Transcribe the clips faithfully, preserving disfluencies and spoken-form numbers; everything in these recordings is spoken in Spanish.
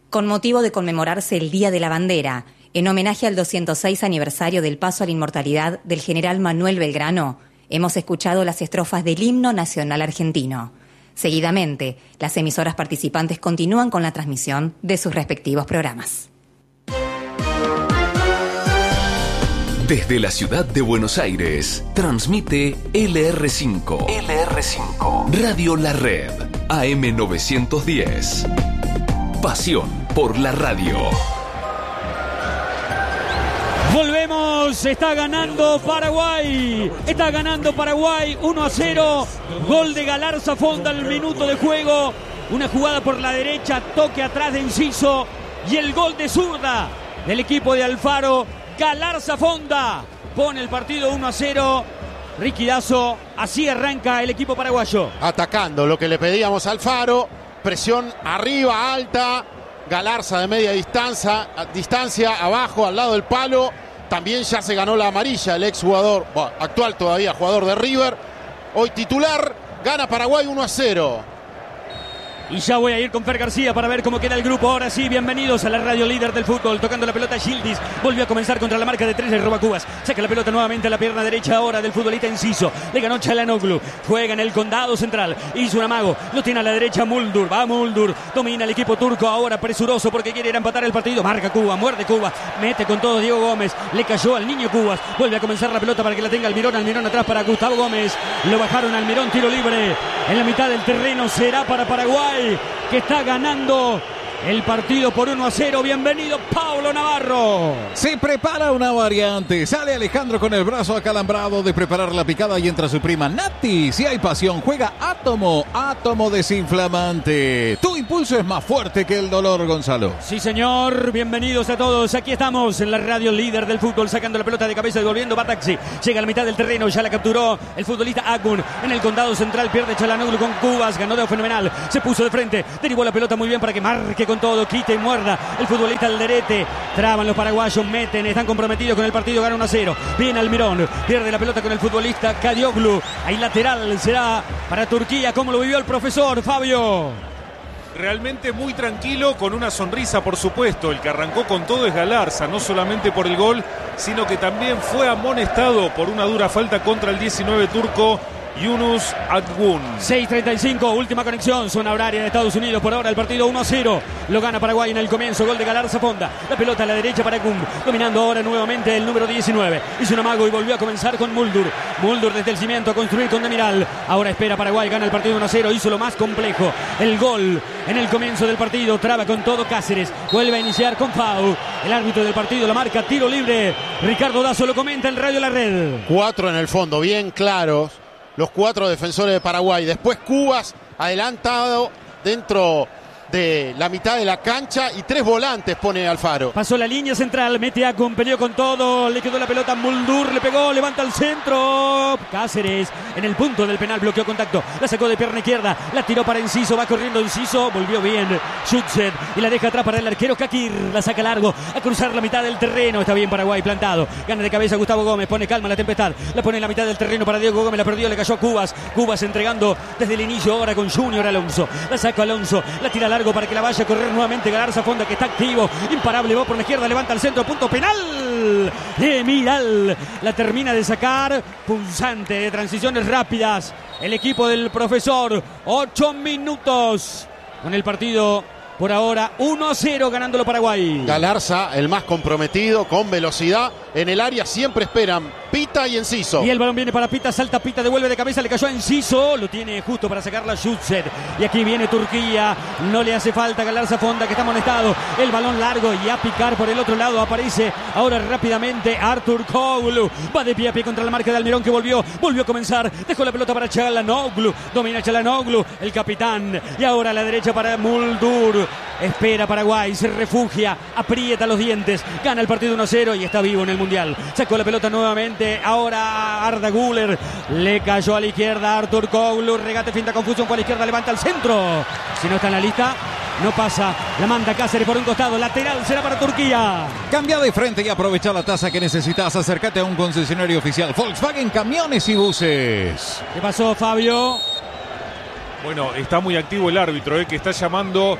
Con motivo de conmemorarse el Día de la Bandera, en homenaje al doscientos seis aniversario del paso a la inmortalidad del general Manuel Belgrano, hemos escuchado las estrofas del himno nacional argentino. Seguidamente, las emisoras participantes continúan con la transmisión de sus respectivos programas. Desde la ciudad de Buenos Aires, transmite L R cinco. L R cinco. Radio La Red, A M novecientos diez. Pasión por la radio. Volvemos, está ganando Paraguay, está ganando Paraguay uno a cero, gol de Galarza Fonda al minuto de juego, una jugada por la derecha, toque atrás de Enciso y el gol de zurda del equipo de Alfaro. Galarza Fonda pone el partido uno a cero. Ricky Dazo, así arranca el equipo paraguayo. Atacando lo que le pedíamos a Alfaro, presión arriba, alta. Galarza de media distancia, distancia abajo, al lado del palo. También ya se ganó la amarilla el exjugador, bueno, actual todavía jugador de River. Hoy titular, gana Paraguay uno a cero. Y ya voy a ir con Fer García para ver cómo queda el grupo. Ahora sí, bienvenidos a la radio líder del fútbol. Tocando la pelota Gildis. Volvió a comenzar contra la marca de tres. Le roba Cubas. Saca la pelota nuevamente a la pierna derecha ahora del futbolista Enciso. Le ganó Çalhanoğlu. Juega en el condado central. Hizo un amago. Lo tiene a la derecha Muldur. Va Muldur. Domina el equipo turco ahora presuroso porque quiere ir a empatar el partido. Marca Cuba. Muerde Cuba. Mete con todo Diego Gómez. Le cayó al niño Cubas. Vuelve a comenzar la pelota para que la tenga Almirón. Almirón atrás para Gustavo Gómez. Lo bajaron Almirón. Tiro libre. En la mitad del terreno será para Paraguay, que está ganando el partido por uno a cero. Bienvenido Paulo Navarro. Se prepara una variante. Sale Alejandro con el brazo acalambrado de preparar la picada y entra su prima Nati. Si hay pasión, juega Átomo. Átomo desinflamante. Tu impulso es más fuerte que el dolor, Gonzalo. Sí, señor. Bienvenidos a todos. Aquí estamos en la radio líder del fútbol, sacando la pelota de cabeza y devolviendo Bataxi. Llega a la mitad del terreno. Ya la capturó el futbolista Akun. En el condado central pierde Çalhanoğlu con Cubas. Ganó de fenomenal. Se puso de frente. Derivó la pelota muy bien para que marque con todo, quita y muerda el futbolista Alderete. Traban los paraguayos, meten, están comprometidos con el partido, gana uno a cero. Viene Almirón, pierde la pelota con el futbolista Kadioglu. Ahí lateral será para Turquía. ¿Cómo lo vivió el profesor Fabio? Realmente muy tranquilo, con una sonrisa, por supuesto. El que arrancó con todo es Galarza, no solamente por el gol, sino que también fue amonestado por una dura falta contra el diecinueve turco Yunus Akgun. seis treinta y cinco, última conexión, zona horaria de Estados Unidos. Por ahora el partido uno a cero. Lo gana Paraguay en el comienzo, gol de Galarza Fonda. La pelota a la derecha para Akgun, dominando ahora nuevamente el número diecinueve. Hizo un amago y volvió a comenzar con Muldur. Muldur desde el cimiento a construir con Demiral. Ahora espera Paraguay, gana el partido uno a cero. Hizo lo más complejo, el gol en el comienzo del partido. Traba con todo Cáceres, vuelve a iniciar con Fau. El árbitro del partido lo marca, tiro libre. Ricardo Dazo lo comenta en Radio La Red. Cuatro en el fondo, bien claros los cuatro defensores de Paraguay. Después Cubas adelantado dentro de la mitad de la cancha y tres volantes pone Alfaro. Pasó la línea central, mete a Akun, peleó con todo, le quedó la pelota a Muldur, le pegó, levanta al centro. Cáceres en el punto del penal, bloqueó contacto, la sacó de pierna izquierda, la tiró para Enciso, va corriendo Enciso, volvió bien Schutzer y la deja atrás para el arquero Kakir, la saca largo a cruzar la mitad del terreno. Está bien Paraguay plantado, gana de cabeza Gustavo Gómez, pone calma la tempestad, la pone en la mitad del terreno para Diego Gómez, la perdió, le cayó a Cubas, Cubas entregando desde el inicio ahora con Junior Alonso, la saca Alonso, la tira largo para que la vaya a correr nuevamente Galarza Fonda, que está activo, imparable, va por la izquierda, levanta el centro, punto penal de Miral, la termina de sacar, punzante de transiciones rápidas el equipo del profesor. Ocho minutos con el partido por ahora uno a cero ganándolo Paraguay. Galarza, el más comprometido, con velocidad en el área, siempre esperan Pita y Enciso. Y el balón viene para Pita, salta Pita, devuelve de cabeza, le cayó a Enciso, lo tiene justo para sacarla Schutzer. Y aquí viene Turquía, no le hace falta Galarza Fonda, que está amonestado. El balón largo y a picar por el otro lado aparece ahora rápidamente Artur Koglu. Va de pie a pie contra la marca de Almirón, que volvió, volvió a comenzar, dejó la pelota para Çalhanoğlu, domina Çalhanoğlu, el capitán. Y ahora a la derecha para Muldur. Espera Paraguay, se refugia, aprieta los dientes, gana el partido uno a cero y está vivo en el Mundial. Sacó la pelota nuevamente, ahora Arda Güler, le cayó a la izquierda Artur Koglu, regate, finta, confusión por la izquierda, levanta al centro. Si no está en la lista, no pasa, la manda Cáceres por un costado, lateral será para Turquía. Cambia de frente y aprovecha la tasa que necesitas. Acércate a un concesionario oficial Volkswagen Camiones y Buses. ¿Qué pasó, Fabio? Bueno, está muy activo el árbitro, eh, que está llamando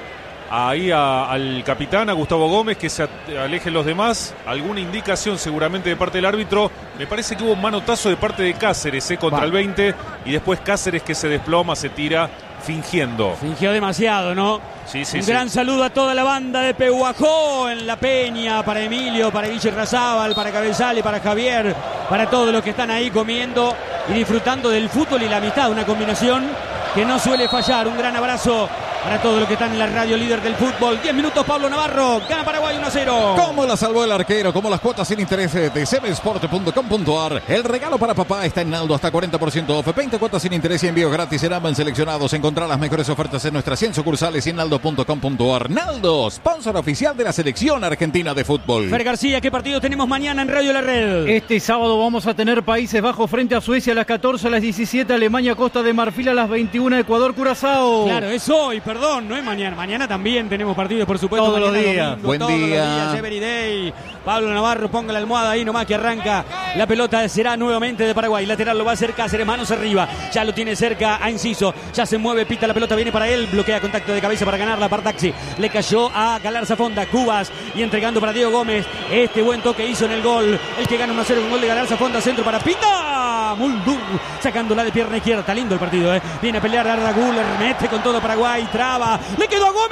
ahí a, al capitán, a Gustavo Gómez, que se alejen los demás. Alguna indicación seguramente de parte del árbitro. Me parece que hubo un manotazo de parte de Cáceres eh, contra Va. el veinte, y después Cáceres que se desploma, se tira fingiendo. Fingió demasiado, ¿no? Sí, sí, un sí. gran saludo a toda la banda de Pehuajó en La Peña, para Emilio, para Guille Razábal, para Cabezal, para Javier, para todos los que están ahí comiendo y disfrutando del fútbol y la amistad, una combinación que no suele fallar. Un gran abrazo para todos los que están en la radio líder del fútbol. diez minutos, Pablo Navarro, gana Paraguay uno a cero. ¿Cómo la salvó el arquero? Como las cuotas sin interés de sebesport punto com punto ar. El regalo para papá está en Naldo, hasta cuarenta por ciento off. veinte cuotas sin interés y envío gratis en Amban seleccionados. Encontrar las mejores ofertas en nuestras cien sucursales y en naldo punto com punto ar. Naldo, sponsor oficial de la selección argentina de fútbol. Fer García, ¿qué partido tenemos mañana en Radio La Red? Este sábado vamos a tener Países Bajos frente a Suecia a las catorce, a las diecisiete, Alemania, Costa de Marfil a las veintiuna, Ecuador, Curazao. Claro, es hoy, perdón, no es mañana. Mañana también tenemos partidos, por supuesto. Todos los días. Domingo, Buen todos día. Los días, every day. Pablo Navarro, ponga la almohada ahí nomás que arranca. La pelota será nuevamente de Paraguay. Lateral lo va a hacer Cáceres, manos arriba. Ya lo tiene cerca a Enciso. Ya se mueve, pita la pelota, viene para él. Bloquea contacto de cabeza para ganarla. Partaxi le cayó a Galarza Fonda. Cubas y entregando para Diego Gómez. Este buen toque hizo en el gol. El que gana uno a cero, un gol de Galarza Fonda. Centro para Pita. Muldur sacándola de pierna izquierda. Está lindo el partido, ¿eh? Viene a pelear Arda Güler. Mete con todo Paraguay. Traba. Le quedó a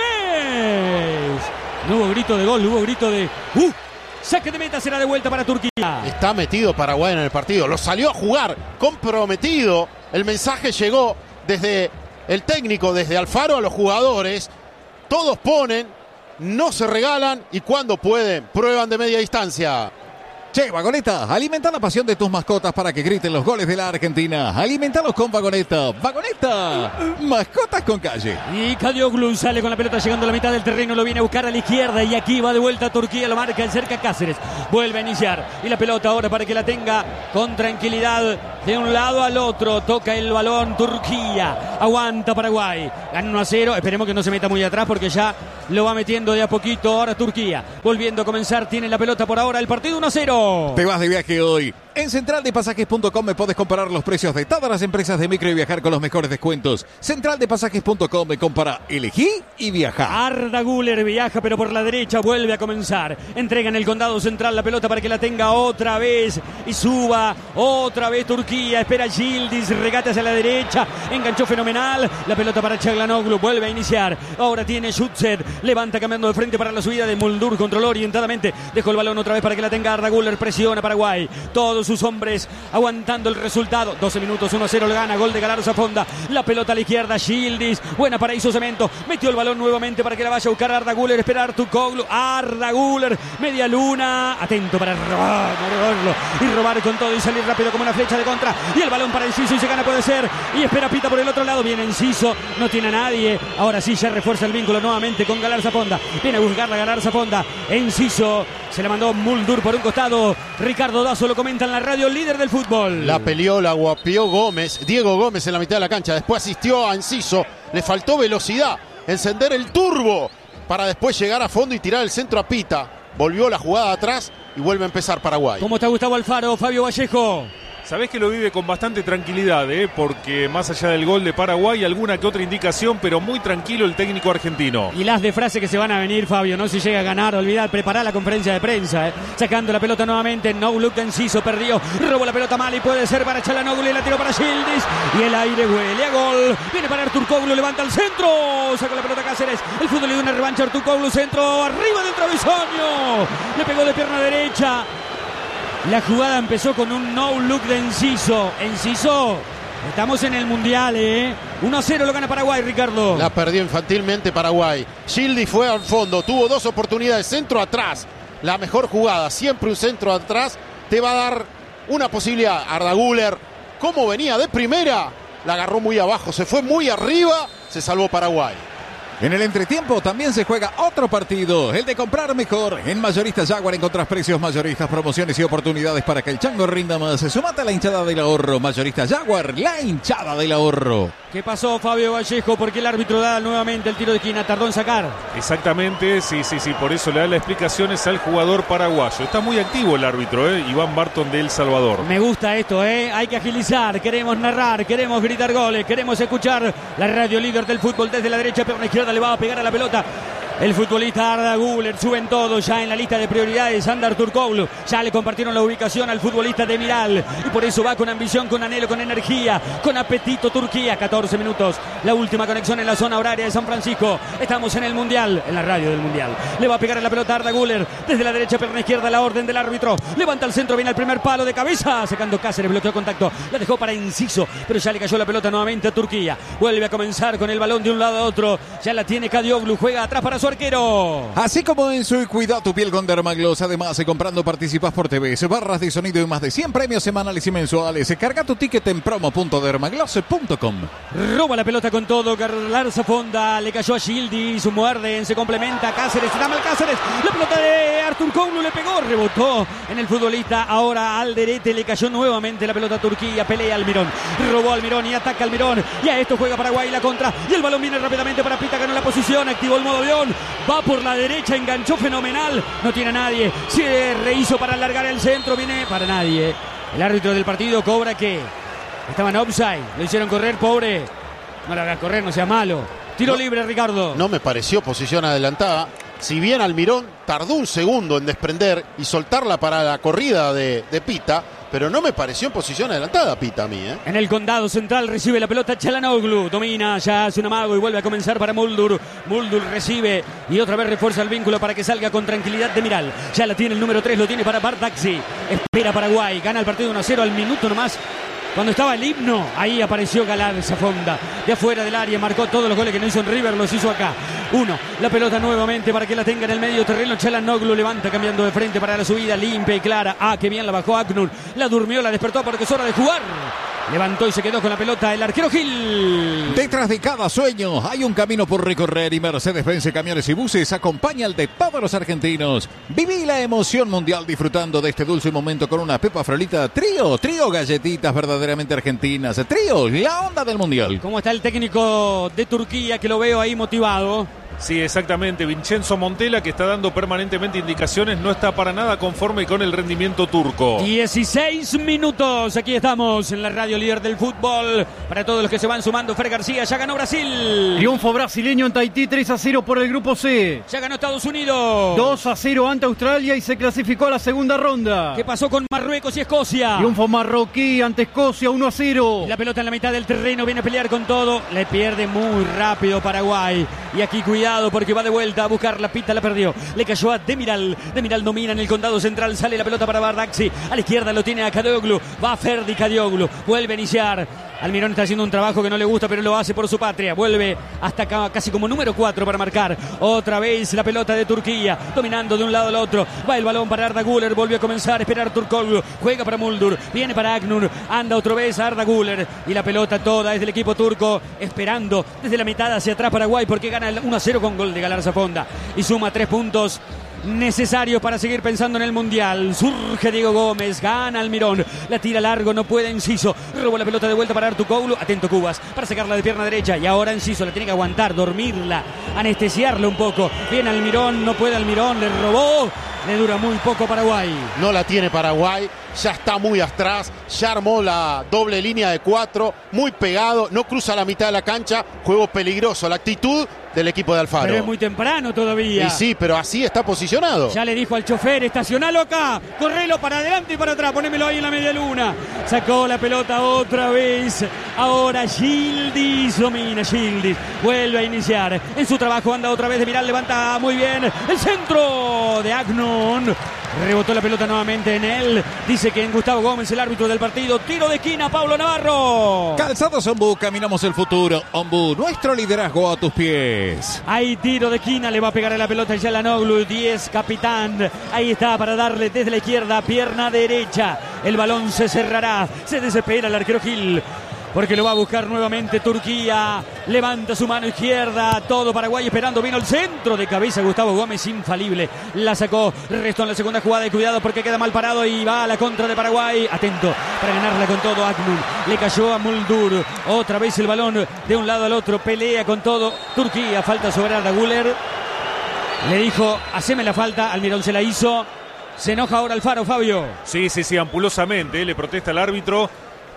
Gómez. No hubo grito de gol, hubo grito de... ¡Uh! Saque de meta, será de vuelta para Turquía. Está metido Paraguay en el partido. Lo salió a jugar comprometido. El mensaje llegó desde el técnico, desde Alfaro a los jugadores. Todos ponen, no se regalan y cuando pueden, prueban de media distancia. Che, Vagoneta, alimenta la pasión de tus mascotas para que griten los goles de la Argentina. Alimentalos con Vagoneta. Vagoneta, mascotas con calle. Y Kadioglu sale con la pelota llegando a la mitad del terreno, lo viene a buscar a la izquierda y aquí va de vuelta a Turquía, lo marca el cerca Cáceres. Vuelve a iniciar y la pelota ahora para que la tenga con tranquilidad de un lado al otro. Toca el balón Turquía, aguanta Paraguay. Gana uno a cero, esperemos que no se meta muy atrás porque ya lo va metiendo de a poquito. Ahora Turquía, volviendo a comenzar, tiene la pelota por ahora, el partido uno a cero. Te vas de viaje hoy. En central de pasajes punto com me podés comparar los precios de todas las empresas de micro y viajar con los mejores descuentos. central de pasajes punto com me compara, elegí y viaja. Arda Güler viaja pero por la derecha, vuelve a comenzar. Entrega en el condado central la pelota para que la tenga otra vez y suba otra vez Turquía. Espera Gildis, regate hacia la derecha, enganchó fenomenal. La pelota para Chaglanoglu, vuelve a iniciar. Ahora tiene Schutzer, levanta cambiando de frente para la subida de Muldur, controló orientadamente. Dejó el balón otra vez para que la tenga Arda Güler, presiona Paraguay. Todos sus hombres aguantando el resultado. doce minutos, uno a cero lo gana. Gol de Galarza Fonda. La pelota a la izquierda, Gildis. Buena para Iso Cemento. Metió el balón nuevamente para que la vaya a buscar Arda Güler. Espera Artukoglu. Arda Güler. Media luna. Atento para robar, robarlo. Y robar con todo y salir rápido como una flecha de contra. Y el balón para Enciso y se gana, puede ser. Y espera Pita por el otro lado. Viene Enciso. No tiene a nadie. Ahora sí ya refuerza el vínculo nuevamente con Galarza Fonda. Viene a buscar la Galarza Fonda. Enciso. Se la mandó Muldur por un costado. Ricardo Dazo lo comenta en la radio líder del fútbol. La peleó, la guapió Gómez, Diego Gómez en la mitad de la cancha. Después asistió a Enciso. Le faltó velocidad, encender el turbo para después llegar a fondo y tirar el centro a Pita. Volvió la jugada atrás y vuelve a empezar Paraguay. ¿Cómo está Gustavo Alfaro? Fabio Vallejo. Sabés que lo vive con bastante tranquilidad, ¿eh? Porque más allá del gol de Paraguay, alguna que otra indicación, pero muy tranquilo el técnico argentino. Y las de frase que se van a venir, Fabio, no si llega a ganar, olvidar, preparar la conferencia de prensa, ¿eh? Sacando la pelota nuevamente, no look Enciso, perdió, robó la pelota mal y puede ser para Chaglanoglu y la tiró para Gildis. Y el aire huele a gol, viene para Artukoglu, levanta el centro, saca la pelota Cáceres, el fútbol le dio una revancha a Artukoglu, centro, arriba del travesaño, le pegó de pierna derecha. La jugada empezó con un no look de Enciso. Enciso, estamos en el Mundial, ¿eh? uno a cero lo gana Paraguay, Ricardo. La perdió infantilmente Paraguay. Gildi fue al fondo, tuvo dos oportunidades, centro atrás. La mejor jugada, siempre un centro atrás, te va a dar una posibilidad. Arda Güler, como venía de primera, la agarró muy abajo, se fue muy arriba, se salvó Paraguay. En el entretiempo también se juega otro partido, el de comprar mejor. En Mayoristas Jaguar encontrás precios mayoristas, promociones y oportunidades para que el chango rinda más. Sumate a la hinchada del ahorro. Mayoristas Jaguar, la hinchada del ahorro. ¿Qué pasó, Fabio Vallejo? Porque el árbitro da nuevamente el tiro de esquina, tardó en sacar. Exactamente, sí, sí, sí, por eso le da las explicaciones al jugador paraguayo. Está muy activo el árbitro, ¿eh? Iván Barton de El Salvador. Me gusta esto, ¿eh? Hay que agilizar, queremos narrar, queremos gritar goles, queremos escuchar la radio líder del fútbol desde la derecha, pero a la izquierda le va a pegar a la pelota. El futbolista Arda Güler sube en todo ya en la lista de prioridades. Sandar Turkoglu ya le compartieron la ubicación al futbolista Demiral y por eso va con ambición, con anhelo, con energía, con apetito Turquía. catorce minutos, la última conexión en la zona horaria de San Francisco. Estamos en el Mundial, en la radio del Mundial. Le va a pegar en la pelota Arda Güler desde la derecha, pierna izquierda, la orden del árbitro. Levanta al centro, viene el primer palo de cabeza, sacando Cáceres, bloqueó contacto, la dejó para Enciso, pero ya le cayó la pelota nuevamente a Turquía. Vuelve a comenzar con el balón de un lado a otro. Ya la tiene Kadioglu, juega atrás para su arquero. Así como en su cuida tu piel con Dermagloss, además comprando participas por T V, barras de sonido y más de cien premios semanales y mensuales. Carga tu ticket en promo punto dermagloss punto com. Roba la pelota con todo, Galarza Fonda, le cayó a Gildi, su muerde, se complementa Cáceres, se da mal Cáceres, la pelota de Artur Koglu le pegó, rebotó en el futbolista, ahora Alderete, le cayó nuevamente la pelota a Turquía, pelea Almirón, robó Almirón y ataca Almirón, y a esto juega Paraguay la contra, y el balón viene rápidamente para Pita, ganó la posición, activó el modo avión, va por la derecha, enganchó fenomenal, no tiene a nadie, se rehizo para alargar el centro, viene para nadie, el árbitro del partido cobra que estaban offside, lo hicieron correr, pobre, no la hagas correr, no sea malo, tiro no, libre Ricardo. No me pareció posición adelantada, si bien Almirón tardó un segundo en desprender y soltarla para la corrida de, de Pita, pero no me pareció en posición adelantada Pita a mí, ¿eh? En el condado central recibe la pelota Çalhanoğlu, domina, ya hace un amago y vuelve a comenzar para Muldur. Muldur recibe y otra vez refuerza el vínculo para que salga con tranquilidad Demiral. Ya la tiene el número tres, lo tiene para Bardaxi. Espera Paraguay, gana el partido uno a cero al minuto nomás. Cuando estaba el himno, ahí apareció Galarza Fonda. De afuera del área, marcó todos los goles que no hizo en River, los hizo acá. Uno, la pelota nuevamente para que la tenga en el medio terreno. Çalhanoğlu levanta cambiando de frente para la subida, limpia y clara. Ah, qué bien la bajó Aknur. La durmió, la despertó porque es hora de jugar. Levantó y se quedó con la pelota el arquero Gil. Detrás de cada sueño hay un camino por recorrer y Mercedes-Benz Camiones y Buses acompaña al de todos los argentinos. Viví la emoción mundial disfrutando de este dulce momento con una Pepa Frolita Trío. Trío galletitas verdaderamente argentinas. Trío, la onda del mundial. ¿Cómo está el técnico de Turquía que lo veo ahí motivado? Sí, exactamente. Vincenzo Montella, que está dando permanentemente indicaciones, no está para nada conforme con el rendimiento turco. dieciséis minutos. Aquí estamos en la radio líder del fútbol. Para todos los que se van sumando, Fer García, ya ganó Brasil. Triunfo brasileño en Tahití, tres a cero por el grupo C. Ya ganó Estados Unidos. dos a cero ante Australia y se clasificó a la segunda ronda. ¿Qué pasó con Marruecos y Escocia? Triunfo marroquí ante Escocia, uno a cero. La pelota en la mitad del terreno, viene a pelear con todo. Le pierde muy rápido Paraguay. Y aquí cuidado porque va de vuelta a buscar la Pita, la perdió. Le cayó a Demiral. Demiral domina en el condado central. Sale la pelota para Bardaxi. A la izquierda lo tiene a Kadioglu. Va Ferdi Kadioglu. Vuelve a iniciar. Almirón está haciendo un trabajo que no le gusta, pero lo hace por su patria. Vuelve hasta acá, casi como número cuatro para marcar. Otra vez la pelota de Turquía, dominando de un lado al otro. Va el balón para Arda Güler, volvió a comenzar a esperar Turkoglu. Juega para Muldur, viene para Aknur. Anda otra vez a Arda Güler. Y la pelota toda es del equipo turco, esperando desde la mitad hacia atrás Paraguay, porque gana el uno a cero con gol de Galarza Fonda. Y suma tres puntos necesarios para seguir pensando en el Mundial. Surge Diego Gómez, gana Almirón, la tira largo, no puede Enciso, robó la pelota de vuelta para Artukoglu, atento Cubas, para sacarla de pierna derecha, y ahora Enciso la tiene que aguantar, dormirla, anestesiarla un poco, viene Almirón, no puede Almirón, le robó, le dura muy poco Paraguay. No la tiene Paraguay, ya está muy atrás, ya armó la doble línea de cuatro, muy pegado, no cruza la mitad de la cancha, juego peligroso, la actitud del equipo de Alfaro. Pero es muy temprano todavía. Y sí, pero así está posicionado. Ya le dijo al chofer, estacionalo acá, correlo para adelante y para atrás, ponémelo ahí en la media luna. Sacó la pelota otra vez. Ahora Gildis domina, Gildis vuelve a iniciar. En su trabajo anda otra vez de Miral, levanta muy bien el centro de Agnon. Rebotó la pelota nuevamente en él. Dice que en Gustavo Gómez, el árbitro del partido. Tiro de esquina, Pablo Navarro. Calzados Ombú, caminamos el futuro. Ombú, nuestro liderazgo a tus pies. Hay tiro de esquina, le va a pegar a la pelota Çalhanoğlu, diez, capitán. Ahí está para darle desde la izquierda, pierna derecha. El balón se cerrará. Se desespera el arquero Gil, porque lo va a buscar nuevamente Turquía. Levanta su mano izquierda. Todo Paraguay esperando. Vino el centro de cabeza. Gustavo Gómez, infalible. La sacó. Restó en la segunda jugada. Y cuidado porque queda mal parado. Y va a la contra de Paraguay. Atento para ganarla con todo. Aknur le cayó a Muldur. Otra vez el balón de un lado al otro. Pelea con todo Turquía. Falta sobre Arda Güler. Le dijo, haceme la falta. Almirón se la hizo. Se enoja ahora Alfaro, Fabio. Sí, sí, sí, ampulosamente. Le protesta al árbitro.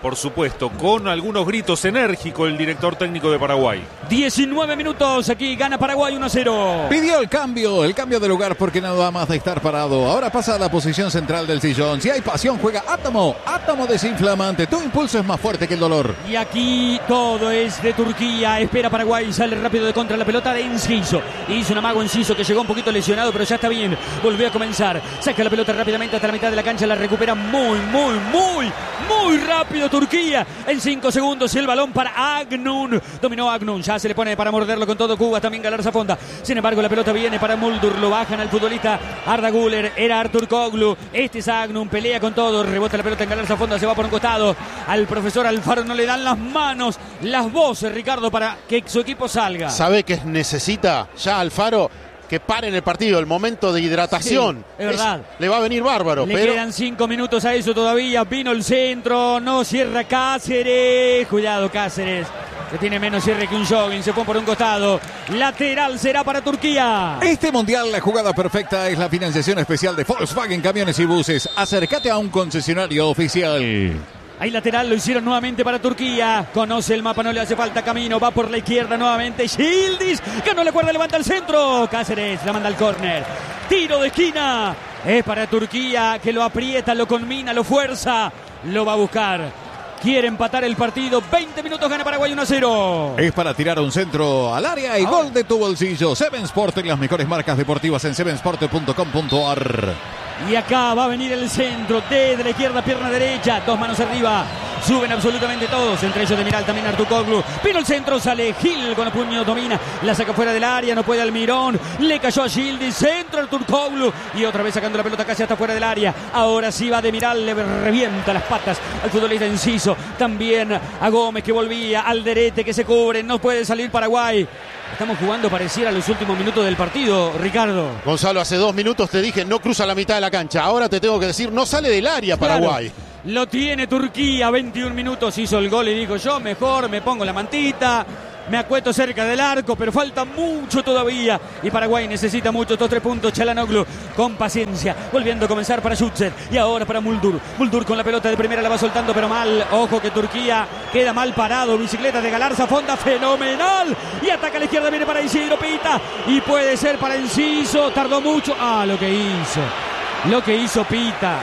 por supuesto, con algunos gritos enérgicos el director técnico de Paraguay. diecinueve minutos, aquí gana Paraguay uno a cero. Pidió el cambio, el cambio de lugar porque nada más de estar parado. Ahora pasa a la posición central del sillón. Si hay pasión, juega Átomo. Átomo desinflamante. Tu impulso es más fuerte que el dolor. Y aquí todo es de Turquía. Espera Paraguay, sale rápido de contra la pelota de Enciso. Hizo un amago Enciso que llegó un poquito lesionado, pero ya está bien. Volvió a comenzar. Saca la pelota rápidamente hasta la mitad de la cancha. La recupera muy, muy, muy, muy rápido Turquía. En cinco segundos el balón para Agnun. Dominó Agnun. Ya se le pone para morderlo con todo Cuba. También Galarza Fonda. Sin embargo, la pelota viene para Muldur. Lo bajan al futbolista Arda Güler. Era Artur Koglu. Este es Agnun. Pelea con todo. Rebota la pelota en Galarza Fonda. Se va por un costado. Al profesor Alfaro no le dan las manos, las voces, Ricardo, para que su equipo salga. ¿Sabe qué necesita ya Alfaro? Que pare en el partido, el momento de hidratación. Sí, es verdad. Es, le va a venir bárbaro. Le pero... quedan cinco minutos a eso todavía. Vino el centro, no cierra Cáceres. Cuidado Cáceres, que tiene menos cierre que un jogging. Se fue por un costado. Lateral será para Turquía. Este mundial, la jugada perfecta es la financiación especial de Volkswagen Camiones y Buses. Acércate a un concesionario oficial. Hay lateral, lo hicieron nuevamente para Turquía. Conoce el mapa, no le hace falta camino. Va por la izquierda nuevamente. Yildiz, ganó la cuerda, levanta el centro. Cáceres la manda al córner. Tiro de esquina. Es para Turquía, que lo aprieta, lo conmina, lo fuerza. Lo va a buscar. Quiere empatar el partido. veinte minutos, gana Paraguay uno a cero. Es para tirar un centro al área y gol de tu bolsillo. Seven Sport, en las mejores marcas deportivas en seven sport punto com punto a r. Y acá va a venir el centro desde la izquierda, pierna derecha, dos manos arriba. Suben absolutamente todos, entre ellos de Miral también Artur Koglu. Vino el centro, sale Gil con los puños, domina, la saca fuera del área, no puede Almirón. Le cayó a Yildiz, centro Artur Koglu. Y otra vez sacando la pelota casi hasta fuera del área. Ahora sí va de Miral, le revienta las patas al futbolista Enciso. También a Gómez que volvía, Alderete que se cubre, no puede salir Paraguay. Estamos jugando pareciera a los últimos minutos del partido, Ricardo. Gonzalo, hace dos minutos te dije no cruza la mitad de la cancha. Ahora te tengo que decir, no sale del área Paraguay. Claro, lo tiene Turquía, veintiún minutos, hizo el gol y dijo yo mejor me pongo la mantita, me acuesto cerca del arco, pero falta mucho todavía. Y Paraguay necesita mucho, estos tres puntos. Çalhanoğlu con paciencia, volviendo a comenzar para Schutzer. Y ahora para Muldur. Muldur con la pelota de primera, la va soltando, pero mal. Ojo que Turquía queda mal parado. Bicicleta de Galarza Fonda, fenomenal. Y ataca a la izquierda, viene para Isidro Pita. Y puede ser para Enciso, tardó mucho. Ah, lo que hizo. Lo que hizo Pita.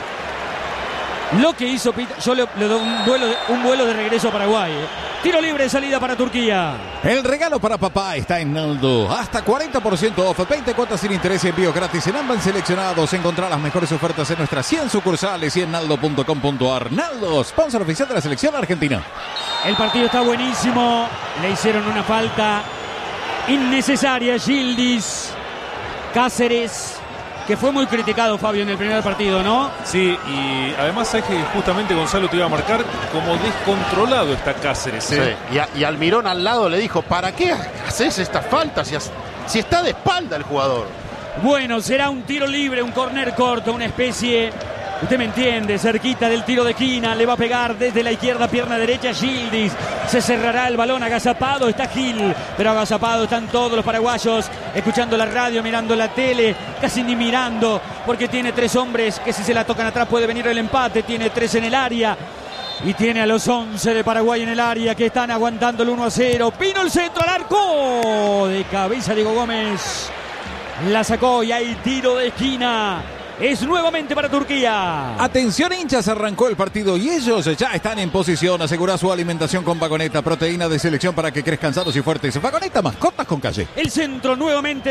Lo que hizo Pita. Yo le, le doy un vuelo, de, un vuelo de regreso a Paraguay. Eh. Tiro libre, salida para Turquía. El regalo para papá está en Naldo. Hasta cuarenta por ciento off, veinte cuotas sin interés y envío gratis en ambas seleccionados. Encontrar las mejores ofertas en nuestras cien sucursales y en naldo punto com punto a r. Naldo, sponsor oficial de la selección argentina. El partido está buenísimo. Le hicieron una falta innecesaria a Yildiz. Cáceres, que fue muy criticado, Fabio, en el primer partido, ¿no? Sí, y además es que justamente Gonzalo te iba a marcar como descontrolado está Cáceres, ¿eh? Sí. Y, a, y Almirón al lado le dijo, ¿para qué haces estas faltas si, has, si está de espalda el jugador? Bueno, será un tiro libre, un córner corto, una especie, usted me entiende, cerquita del tiro de esquina, le va a pegar desde la izquierda, pierna derecha, Yildiz. Se cerrará el balón, agazapado está Gil, pero agazapado están todos los paraguayos, escuchando la radio, mirando la tele, casi ni mirando, porque tiene tres hombres que si se la tocan atrás puede venir el empate, tiene tres en el área. Y tiene a los once de Paraguay en el área que están aguantando el uno a cero. Vino el centro al arco. De cabeza Diego Gómez. La sacó y hay tiro de esquina. Es nuevamente para Turquía. Atención hinchas, arrancó el partido y ellos ya están en posición. Asegura su alimentación con Vagoneta, proteína de selección para que crezcan sanos y fuertes. Vagoneta, mascotas con calle. El centro nuevamente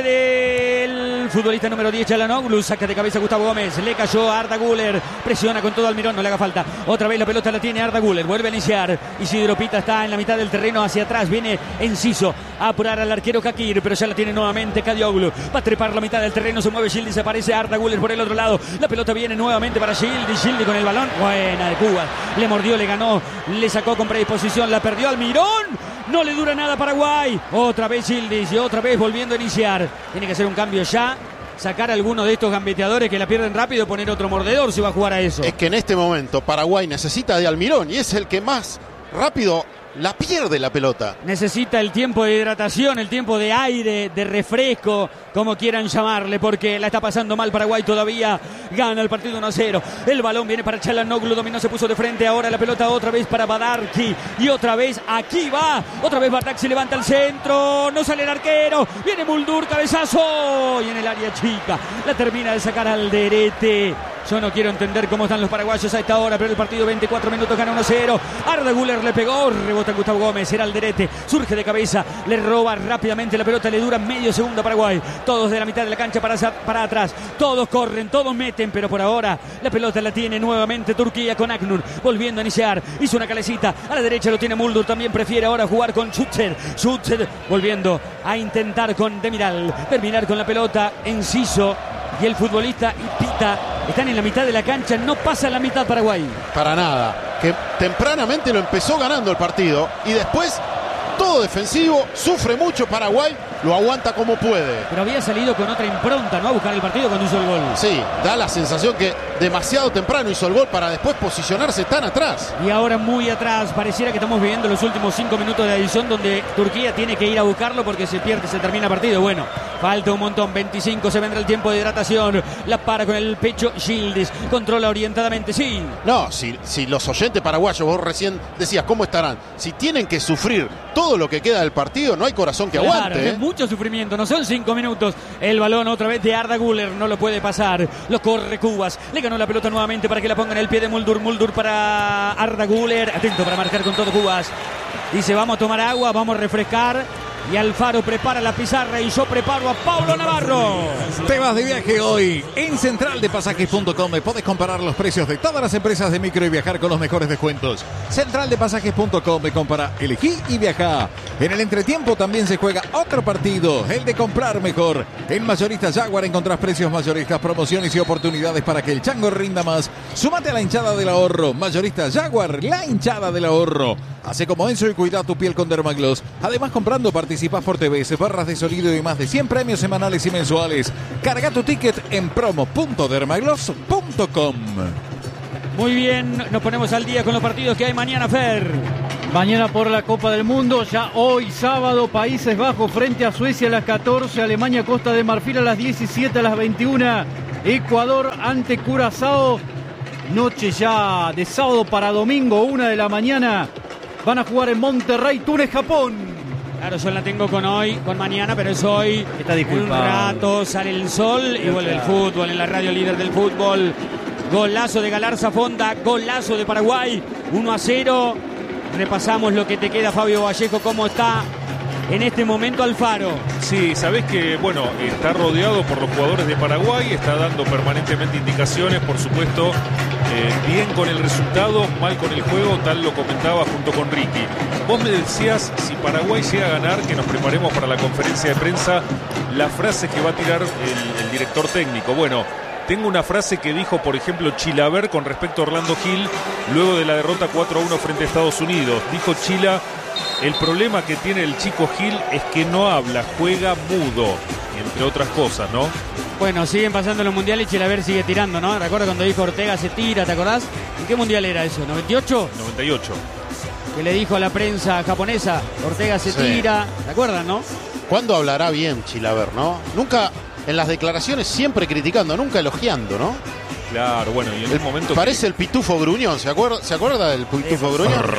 del futbolista número diez, Çalhanoğlu. Saca de cabeza Gustavo Gómez. Le cayó a Arda Güler. Presiona con todo Almirón, no le haga falta. Otra vez la pelota la tiene Arda Güler. Vuelve a iniciar. Isidro Pita está en la mitad del terreno hacia atrás. Viene Enciso a apurar al arquero Kakir, pero ya la tiene nuevamente Kadioglu. Va a trepar la mitad del terreno. Se mueve Yildiz. Aparece Arda Güler por el otro lado. La pelota viene nuevamente para Yildiz. Yildiz con el balón. Buena de Cuba. Le mordió, le ganó. Le sacó con predisposición. La perdió Almirón. No le dura nada a Paraguay. Otra vez Yildiz y otra vez volviendo a iniciar. Tiene que hacer un cambio ya. Sacar a alguno de estos gambeteadores que la pierden rápido y poner otro mordedor si va a jugar a eso. Es que en este momento Paraguay necesita de Almirón y es el que más rápido la pierde la pelota. Necesita el tiempo de hidratación, el tiempo de aire, de refresco. como quieran llamarle, porque la está pasando mal Paraguay todavía. Gana el partido uno a cero. El balón viene para Çalhanoğlu, dominó, se puso de frente. Ahora la pelota otra vez para Badarki. Y otra vez, aquí va. Otra vez Badarki se levanta al centro. No sale el arquero. Viene Muldur, cabezazo. Y en el área chica la termina de sacar Alderete. Yo no quiero entender cómo están los paraguayos a esta hora, pero el partido veinticuatro minutos, gana uno a cero. Arda Güler le pegó, rebota Gustavo Gómez, era Alderete, surge de cabeza, le roba rápidamente la pelota, le dura medio segundo a Paraguay. Todos de la mitad de la cancha para, para atrás, todos corren, todos meten, pero por ahora la pelota la tiene nuevamente Turquía con Aknur, volviendo a iniciar, hizo una calecita, a la derecha lo tiene Muldur, también prefiere ahora jugar con Schutzer, Schutzer volviendo a intentar con Demiral, terminar con la pelota, Enciso. Y el futbolista y Pita están en la mitad de la cancha, no pasa la mitad Paraguay. Para nada, que tempranamente lo empezó ganando el partido y después todo defensivo, sufre mucho Paraguay, lo aguanta como puede. Pero había salido con otra impronta, ¿no? A buscar el partido cuando hizo el gol. Sí, da la sensación que demasiado temprano hizo el gol para después posicionarse tan atrás. Y ahora muy atrás, pareciera que estamos viviendo los últimos cinco minutos de adición donde Turquía tiene que ir a buscarlo porque se pierde, se termina el partido. Bueno, falta un montón, veinticinco, se vendrá el tiempo de hidratación, la para con el pecho Gildes, controla orientadamente, sí. No, si, si los oyentes paraguayos, vos recién decías, ¿cómo estarán? Si tienen que sufrir todo lo que queda del partido, no hay corazón que claro, aguante. ¿eh? Mucho sufrimiento, no son cinco minutos. El balón otra vez de Arda Güler, no lo puede pasar, lo corre Cubas, le ganó la pelota nuevamente para que la ponga en el pie de Muldur, Muldur para Arda Güler, atento para marcar con todo Cubas. Dice, vamos a tomar agua, vamos a refrescar. Y Alfaro prepara la pizarra y yo preparo a Pablo Navarro. Te vas de viaje hoy. En central de pasajes punto com podés comparar los precios de todas las empresas de micro y viajar con los mejores descuentos. central de pasajes punto com, compara, elegí y viajá. En el entretiempo también se juega otro partido, el de comprar mejor. En Mayoristas Jaguar encontrás precios mayoristas, promociones y oportunidades para que el chango rinda más. Súmate a la hinchada del ahorro. Mayoristas Jaguar, la hinchada del ahorro. Hace como Enzo y cuida tu piel con Dermagloss. Además, comprando participás por T V, barras de sonido y más de cien premios semanales y mensuales. Carga tu ticket en promo punto dermagloss punto com. Muy bien, nos ponemos al día con los partidos que hay mañana, Fer. Mañana por la Copa del Mundo, ya hoy sábado, Países Bajos frente a Suecia a las catorce, Alemania Costa de Marfil a las diecisiete, a las veintiuna, Ecuador ante Curazao. Noche ya de sábado para domingo, una de la mañana. Van a jugar en Monterrey, Túnez, Japón. Claro, yo la tengo con hoy, con mañana, pero es hoy. Está en un rato sale el sol y vuelve el fútbol en la radio líder del fútbol. Golazo de Galarza Fonda, golazo de Paraguay, uno a cero. Repasamos lo que te queda, Fabio Vallejo, cómo está en este momento Alfaro. Sí, sabés que, bueno, está rodeado por los jugadores de Paraguay, está dando permanentemente indicaciones, por supuesto, eh, bien con el resultado, mal con el juego, tal lo comentaba junto con Ricky. Vos me decías, si Paraguay llega a ganar, que nos preparemos para la conferencia de prensa, la frase que va a tirar el, el director técnico. Bueno, tengo una frase que dijo, por ejemplo, Chilaver con respecto a Orlando Gil, luego de la derrota cuatro a uno frente a Estados Unidos. Dijo Chila, el problema que tiene el chico Gil es que no habla, juega mudo, entre otras cosas, ¿no? Bueno, siguen pasando los mundiales y Chilaver sigue tirando, ¿no? ¿Recuerdas cuando dijo Ortega se tira, te acordás? ¿En qué mundial era eso? ¿noventa y ocho? noventa y ocho. Que le dijo a la prensa japonesa, Ortega se sí. tira, ¿te acuerdas, no? ¿Cuándo hablará bien Chilaver, no? Nunca, en las declaraciones siempre criticando, nunca elogiando, ¿no? Claro, bueno, y en el, un momento... Parece que... el Pitufo Gruñón, ¿se acuerda, ¿se acuerda del Pitufo sí, Gruñón?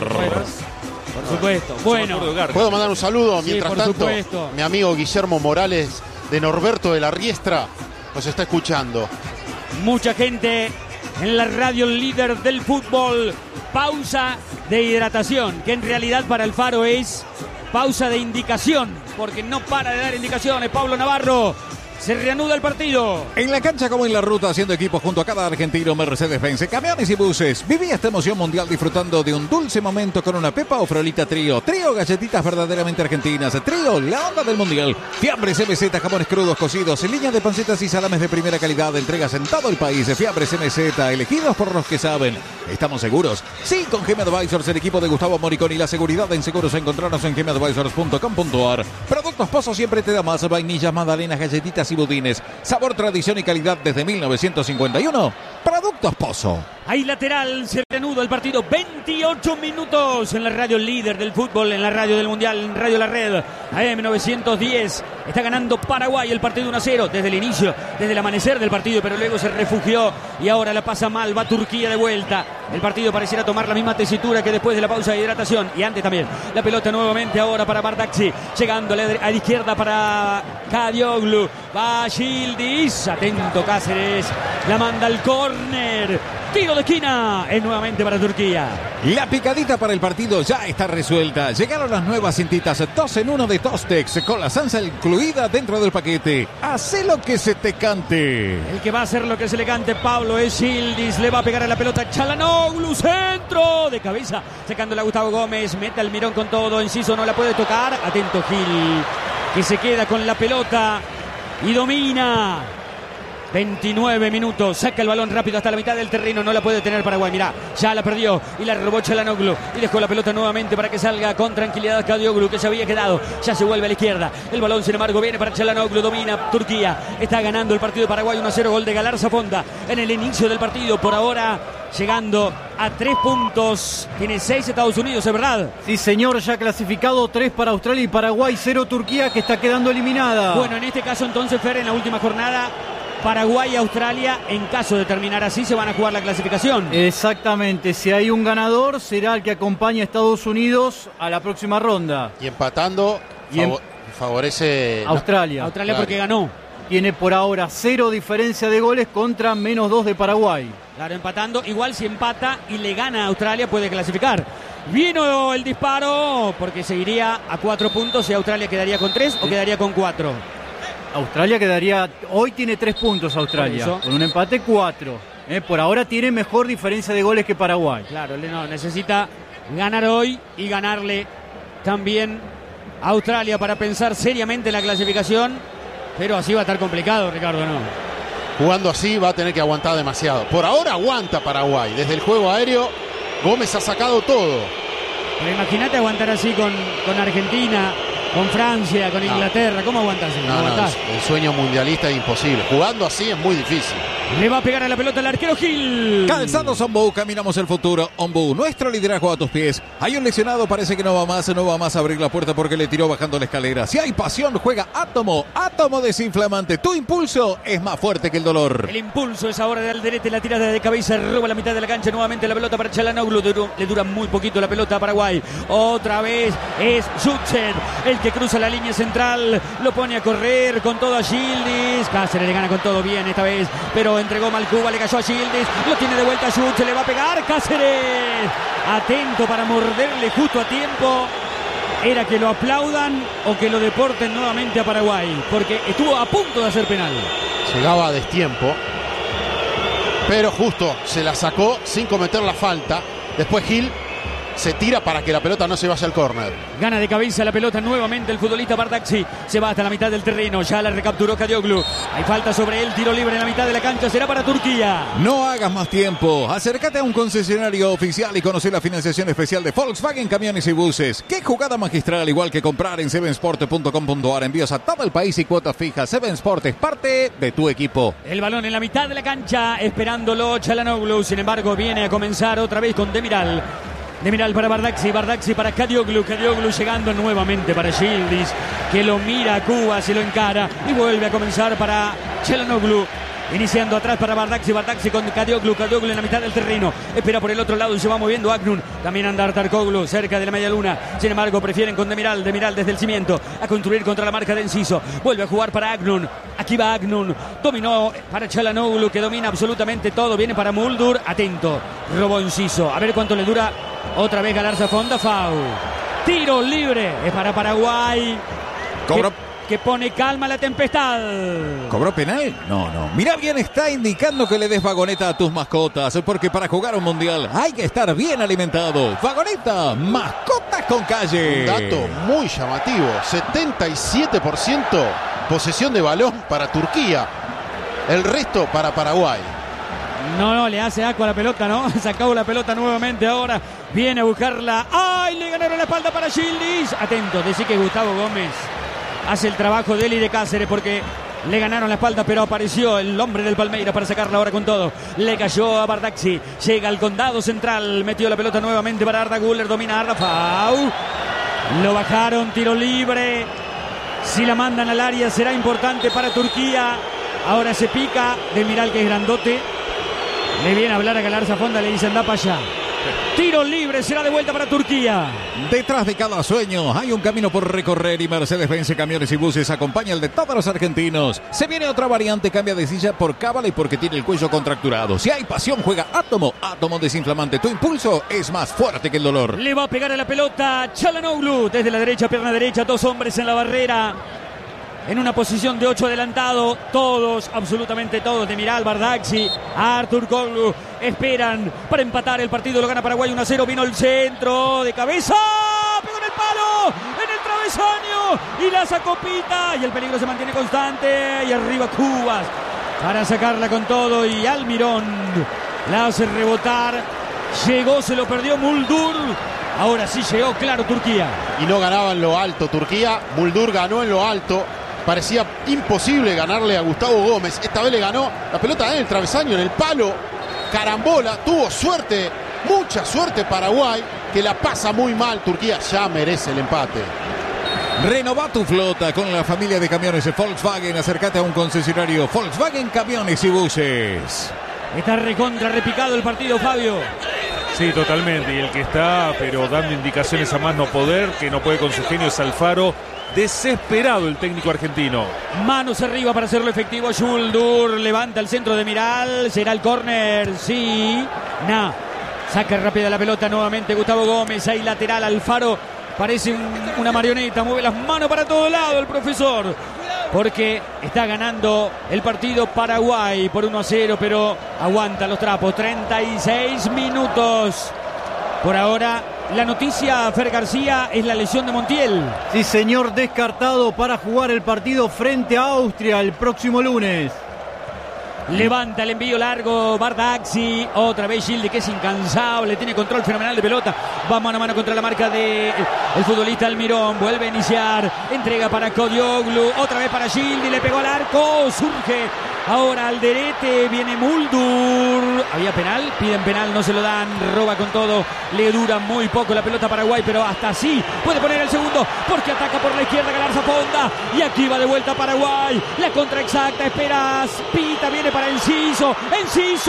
Por supuesto. Bueno, puedo mandar un saludo sí, mientras por tanto. Supuesto. Mi amigo Guillermo Morales de Norberto de la Riestra nos está escuchando. Mucha gente en la radio líder del fútbol. Pausa de hidratación, que en realidad para Alfaro es pausa de indicación, porque no para de dar indicaciones. Pablo Navarro. Se reanuda el partido. En la cancha como en la ruta, haciendo equipo junto a cada argentino, Mercedes-Benz, camiones y buses. Viví esta emoción mundial disfrutando de un dulce momento con una Pepa o Frolita Trío. Trío, galletitas verdaderamente argentinas. Trío, la onda del mundial. Fiambres M Z, jamones crudos cocidos, en línea de pancetas y salames de primera calidad. Entregas en todo el país. Fiambres M Z, elegidos por los que saben. ¿Estamos seguros? Sí, con G M Advisors, el equipo de Gustavo Moricón y la seguridad en seguros. Encontrarnos en g m advisors punto com punto a r. Productos Pozo siempre te da más. Vainillas, magdalenas, galletitas y budines. Sabor, tradición y calidad desde mil novecientos cincuenta y uno. Productos Pozo. Hay lateral, se reanuda el partido. veintiocho minutos en la radio líder del fútbol, en la radio del mundial, en Radio La Red. A M novecientos diez. Está ganando Paraguay el partido uno a cero desde el inicio, desde el amanecer del partido, pero luego se refugió y ahora la pasa mal. Va Turquía de vuelta. El partido pareciera tomar la misma tesitura que después de la pausa de hidratación y antes también. La pelota nuevamente ahora para Bardakci, llegando a la, a la izquierda para Kadioglu. Va Yildiz, atento Cáceres, la manda al córner. Tiro de esquina, es nuevamente para Turquía. La picadita para el partido ya está resuelta. Llegaron las nuevas cintitas dos en uno de Tostex, con la salsa incluida dentro del paquete. Hacé lo que se te cante. El que va a hacer lo que se le cante, Pablo, es Yildiz. Le va a pegar a la pelota Çalhanoğlu, centro de cabeza, sacándola a Gustavo Gómez. Mete al mirón con todo, Enciso no la puede tocar. Atento Gil, que se queda con la pelota y domina. veintinueve minutos, saca el balón rápido hasta la mitad del terreno, no la puede tener Paraguay, mirá, ya la perdió y la robó Çalhanoğlu y dejó la pelota nuevamente para que salga con tranquilidad Kadioglu, que se había quedado, ya se vuelve a la izquierda, el balón sin embargo viene para Çalhanoğlu, domina Turquía, está ganando el partido de Paraguay uno a cero, gol de Galarza Fonda en el inicio del partido, por ahora llegando a tres puntos, tiene seis Estados Unidos, ¿es verdad? Sí señor, ya clasificado, tres para Australia y Paraguay, cero Turquía, que está quedando eliminada. Bueno, en este caso entonces, Fer, en la última jornada Paraguay y Australia, en caso de terminar así, se van a jugar la clasificación. Exactamente, si hay un ganador, será el que acompañe a Estados Unidos a la próxima ronda. Y empatando, y en... fav favorece Australia. Australia claro, porque ganó. Tiene por ahora cero diferencia de goles contra menos dos de Paraguay. Claro, empatando. Igual si empata y le gana a Australia, puede clasificar. Vino el disparo, porque se iría a cuatro puntos y Australia quedaría con tres o quedaría con cuatro. Australia quedaría, hoy tiene tres puntos Australia, con un empate cuatro. Eh, por ahora tiene mejor diferencia de goles que Paraguay. Claro, no, necesita ganar hoy y ganarle también a Australia para pensar seriamente en la clasificación, pero así va a estar complicado, Ricardo, ¿no? Jugando así va a tener que aguantar demasiado. Por ahora aguanta Paraguay, desde el juego aéreo Gómez ha sacado todo. Pero imagínate aguantar así con, con Argentina, con Francia, con Inglaterra. ¿Cómo aguantas? No, no, el, el sueño mundialista es imposible. Jugando así es muy difícil. Le va a pegar a la pelota el arquero Gil. Calzados Ombu, caminamos el futuro. Ombu, nuestro liderazgo a tus pies. Hay un lesionado, parece que no va más, no va más a abrir la puerta porque le tiró bajando la escalera. Si hay pasión, juega Átomo. Átomo desinflamante. Tu impulso es más fuerte que el dolor. El impulso es ahora de Alderete, la tirada de cabeza, roba la mitad de la cancha. Nuevamente la pelota para Çalhanoğlu. Le dura muy poquito la pelota a Paraguay. Otra vez es Jutsen el que cruza la línea central. Lo pone a correr con todo a Yildiz. Cáceres le gana con todo bien esta vez, pero entregó mal Cuba, le cayó a Yildiz, lo tiene de vuelta a Schutz, se le va a pegar Cáceres, atento para morderle justo a tiempo. Era que lo aplaudan o que lo deporten nuevamente a Paraguay, porque estuvo a punto de hacer penal. Llegaba a destiempo, pero justo se la sacó sin cometer la falta. Después Gil se tira para que la pelota no se vaya al córner. Gana de cabeza la pelota nuevamente el futbolista Bardakci. Se va hasta la mitad del terreno. Ya la recapturó Kadioglu. Hay falta sobre él. Tiro libre en la mitad de la cancha. Será para Turquía. No hagas más tiempo. Acércate a un concesionario oficial y conoce la financiación especial de Volkswagen Camiones y Buses. Qué jugada magistral, igual que comprar en seven sport punto com punto a r. Envíos a todo el país y cuotas fijas. seven sport es parte de tu equipo. El balón en la mitad de la cancha. Esperándolo Çalhanoğlu. Sin embargo, viene a comenzar otra vez con Demiral. Demiral para Bardakci, Bardakci para Kadioglu, Kadioglu llegando nuevamente para Yildiz, que lo mira a Cuba, se lo encara y vuelve a comenzar para Çalhanoğlu. Iniciando atrás para Bardakci, Bardakci con Kadioglu, Kadioglu en la mitad del terreno. Espera por el otro lado y se va moviendo Aknun. También anda Artarkoglu cerca de la media luna. Sin embargo, prefieren con Demiral, Demiral desde el cimiento a construir contra la marca de Enciso. Vuelve a jugar para Aknun. Aquí va Aknun. Dominó para Çalhanoğlu, que domina absolutamente todo. Viene para Muldur. Atento. Robó Enciso. A ver cuánto le dura. Otra vez Galarza Fonda. Foul. Tiro libre. Es para Paraguay. Cobró. Que... que pone calma a la tempestad. ¿Cobró penal? No, no. Mira bien, está indicando que le des vagoneta a tus mascotas, porque para jugar un mundial hay que estar bien alimentado. Vagoneta, mascotas con calle. Un dato muy llamativo. setenta y siete por ciento posesión de balón para Turquía. El resto para Paraguay. No, no, le hace agua a la pelota, ¿no? Sacó la pelota nuevamente ahora. Viene a buscarla. ¡Ay! Le ganaron la espalda para Yildiz. Atento, decí que Gustavo Gómez hace el trabajo de él y de Cáceres, porque le ganaron la espalda, pero apareció el hombre del Palmeiras para sacarla ahora con todo. Le cayó a Bardakci. Llega al condado central. Metió la pelota nuevamente para Arda Güler. Domina Arda. Fau. Lo bajaron. Tiro libre. Si la mandan al área será importante para Turquía. Ahora se pica de Miral, que es grandote. Le viene a hablar a Galarza Fonda, le dicen da para allá. Tiro libre, será de vuelta para Turquía. Detrás de cada sueño hay un camino por recorrer y Mercedes-Benz Camiones y Buses acompaña el de todos los argentinos. Se viene otra variante, cambia de silla por cábala y porque tiene el cuello contracturado. Si hay pasión, juega Átomo. Átomo desinflamante. Tu impulso es más fuerte que el dolor. Le va a pegar a la pelota Çalhanoğlu desde la derecha, pierna derecha, dos hombres en la barrera. En una posición de ocho adelantado, todos, absolutamente todos, de Miral, Bardacci, Artur Koglu, esperan para empatar el partido, lo gana Paraguay uno a cero, vino el centro de cabeza, pegó en el palo, en el travesaño, y la sacó Pita, y el peligro se mantiene constante, y arriba Cubas, para sacarla con todo, y Almirón la hace rebotar, llegó, se lo perdió Muldur. Ahora sí llegó, claro, Turquía. Y no ganaba en lo alto Turquía, Muldur ganó en lo alto. Parecía imposible ganarle a Gustavo Gómez. Esta vez le ganó la pelota en el travesaño, en el palo. Carambola, tuvo suerte, mucha suerte Paraguay, que la pasa muy mal. Turquía ya merece el empate. Renova tu flota con la familia de camiones de Volkswagen. Acércate a un concesionario Volkswagen Camiones y Buses. Está recontra repicado el partido, Fabio. Sí, totalmente. Y el que está, pero dando indicaciones a más no poder, que no puede con su genio, es Alfaro. Desesperado el técnico argentino. Manos arriba para hacerlo efectivo. Muldur levanta el centro de Miral. Será el córner. Sí. Nah. Saca rápida la pelota nuevamente Gustavo Gómez. Ahí lateral Alfaro. Parece un, una marioneta. Mueve las manos para todo lado el profesor. Porque está ganando el partido Paraguay por uno a cero. Pero aguanta los trapos. treinta y seis minutos. Por ahora, la noticia, Fer García, es la lesión de Montiel. Sí, señor, descartado para jugar el partido frente a Austria el próximo lunes. Levanta el envío largo Bardacci. Otra vez Gilde, que es incansable. Tiene control fenomenal de pelota. Va mano a mano contra la marca de el futbolista Almirón. Vuelve a iniciar. Entrega para Kodioglu. Otra vez para Gilde. Le pegó al arco. Surge ahora Alderete. Viene Muldur. Había penal. Piden penal. No se lo dan. Roba con todo. Le dura muy poco la pelota a Paraguay. Pero hasta así puede poner el segundo. Porque ataca por la izquierda Galarza Fonda. Y aquí va de vuelta Paraguay. La contra exacta. Esperas. Pita viene para Enciso. Enciso.